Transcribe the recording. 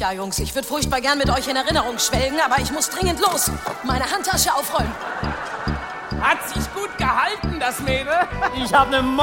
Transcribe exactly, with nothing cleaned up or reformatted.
Ja, Jungs, ich würde furchtbar gern mit euch in Erinnerung schwelgen, aber ich muss dringend los. Meine Handtasche aufräumen. Hat sich gut gehalten, das Mädel. Ich hab ne